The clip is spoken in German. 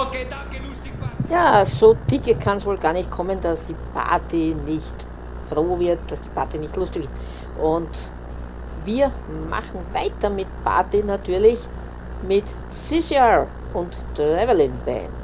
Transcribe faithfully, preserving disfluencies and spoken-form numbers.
Okay, danke, lustig war. Ja, so dicke kann es wohl gar nicht kommen, dass die Party nicht froh wird, dass die Party nicht lustig wird. Und wir machen weiter mit Party natürlich mit Scissor und Traveling Band.